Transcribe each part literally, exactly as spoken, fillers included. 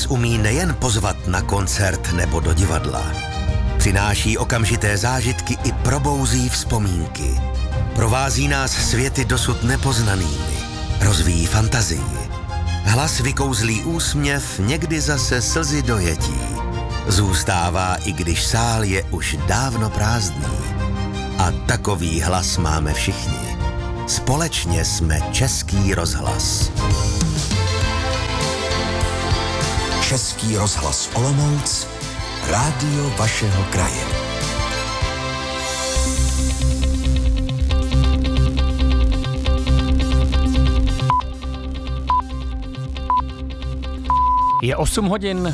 nás umí nejen pozvat na koncert nebo do divadla. Přináší okamžité zážitky i probouzí vzpomínky. Provází nás světy dosud nepoznanými. Rozvíjí fantazii. Hlas vykouzlí úsměv, někdy zase slzy dojetí. Zůstává, i když sál je už dávno prázdný. A takový hlas máme všichni. Společně jsme Český rozhlas. Český rozhlas Olomouc, rádio vašeho kraje. Je osm hodin.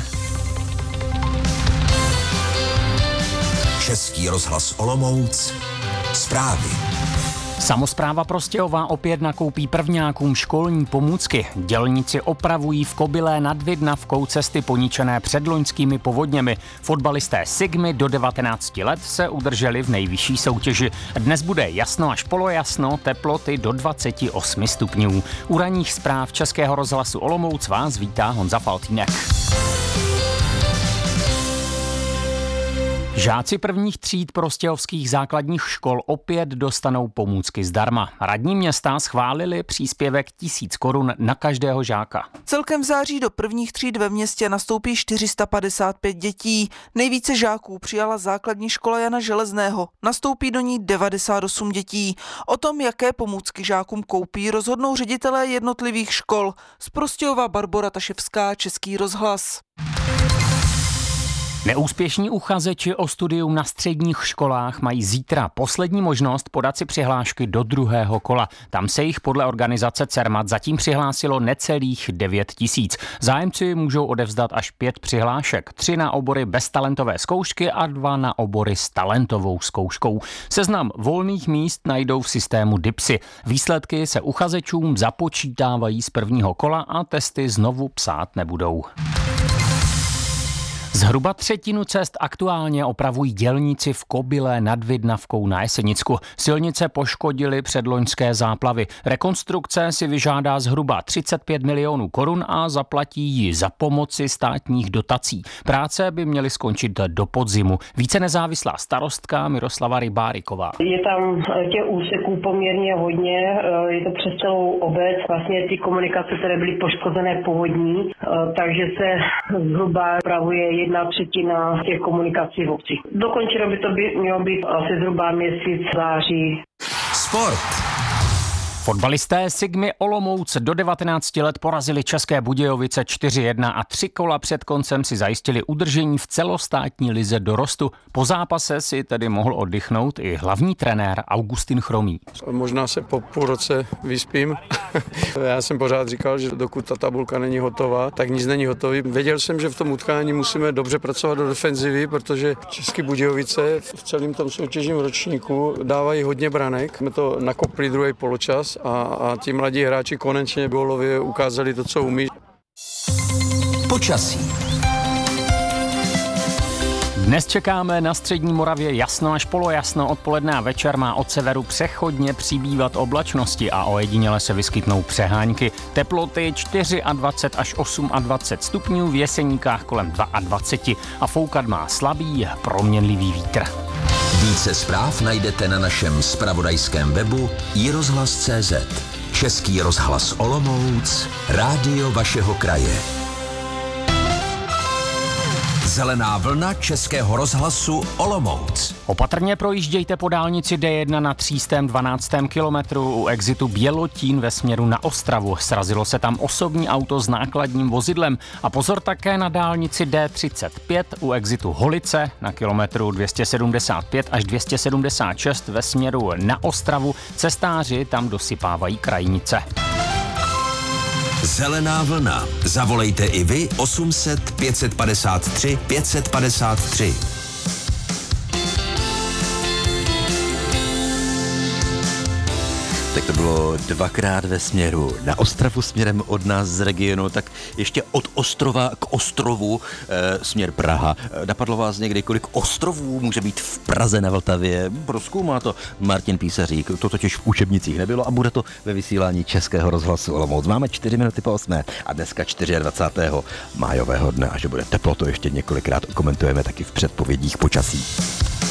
Český rozhlas Olomouc, zprávy. Samospráva Prostějova opět nakoupí prvňákům školní pomůcky. Dělníci opravují v Kobylé nad Vidnavkou cesty poničené předloňskými povodněmi. Fotbalisté Sigmy do devatenácti let se udrželi v nejvyšší soutěži. Dnes bude jasno až polojasno, teploty do dvacet osm stupňů. U ranních zpráv Českého rozhlasu Olomouc vás vítá Honza Faltýnek. Žáci prvních tříd prostějovských základních škol opět dostanou pomůcky zdarma. Radní města schválili příspěvek tisíc korun na každého žáka. Celkem v září do prvních tříd ve městě nastoupí čtyři sta padesát pět dětí. Nejvíce žáků přijala základní škola Jana Železného. Nastoupí do ní devadesát osm dětí. O tom, jaké pomůcky žákům koupí, rozhodnou ředitelé jednotlivých škol. Z Prostějova Barbora Taševská, Český rozhlas. Neúspěšní uchazeči o studium na středních školách mají zítra poslední možnost podat si přihlášky do druhého kola. Tam se jich podle organizace Cermat zatím přihlásilo necelých devět tisíc. Zájemci můžou odevzdat až pět přihlášek, tři na obory bez talentové zkoušky a dva na obory s talentovou zkouškou. Seznam volných míst najdou v systému DIPSy. Výsledky se uchazečům započítávají z prvního kola a testy znovu psát nebudou. Zhruba třetinu cest aktuálně opravují dělníci v Kobylé nad Vidnavkou na Jesenicku. Silnice poškodily předloňské záplavy. Rekonstrukce si vyžádá zhruba třicet pět milionů korun a zaplatí ji za pomoci státních dotací. Práce by měly skončit do podzimu. Více nezávislá starostka Miroslava Rybáriková. Je tam těch úseků poměrně hodně, je to přes celou obec, vlastně ty komunikace, které byly poškozené povodní, takže se zhruba opravuje jedna třetina těch komunikací v obci. Dokončeno by to by mělo být asi zhruba měsíc září. Sport. Fotbalisté Sigmy Olomouc do devatenácti let porazili České Budějovice čtyři jedna a tři kola před koncem si zajistili udržení v celostátní lize dorostu. Po zápase si tedy mohl oddychnout i hlavní trenér Augustin Chromý. Možná se po půl roce vyspím. Já jsem pořád říkal, že dokud ta tabulka není hotová, tak nic není hotový. Věděl jsem, že v tom utkání musíme dobře pracovat do defenzivy, protože České Budějovice v celém tom soutěžním ročníku dávají hodně branek. Jsme to nakopli druhý poločas a, a ti mladí hráči konečně gólově ukázali to, co umí. Počasí. Dnes čekáme na střední Moravě jasno až polojasno, odpoledne a večer má od severu přechodně přibývat oblačnosti a ojediněle se vyskytnou přehánky. Teploty dvacet čtyři až dvacet osm stupňů, v Jeseníkách kolem dvacet dva a foukat má slabý proměnlivý vítr. Více zpráv najdete na našem zpravodajském webu i rozhlas tečka cé zet. Český rozhlas Olomouc, rádio vašeho kraje. Zelená vlna Českého rozhlasu Olomouc. Opatrně projíždějte po dálnici D jedna na třístém dvanáctém kilometru u exitu Bělotín ve směru na Ostravu. Srazilo se tam osobní auto s nákladním vozidlem. A pozor také na dálnici D třicet pět u exitu Holice na kilometru dvě stě sedmdesát pět až dvě stě sedmdesát šest ve směru na Ostravu. Cestáři tam dosypávají krajnice. Zelená vlna. Zavolejte i vy osm set pět padesát tři pět padesát tři. Tak Tak to bylo dvakrát ve směru na Ostravu směrem od nás z regionu, tak ještě od Ostrova k Ostrovu e, směr Praha. Napadlo vás někdy, kolik ostrovů může být v Praze na Vltavě? Prozkoumá to Martin Písařík, to totiž v učebnicích nebylo a bude to ve vysílání Českého rozhlasu Olomouc. Máme čtyři minuty po osmé a dneska dvacátého čtvrtého májového dne a že bude teplo, to ještě několikrát komentujeme taky v předpovědích počasí.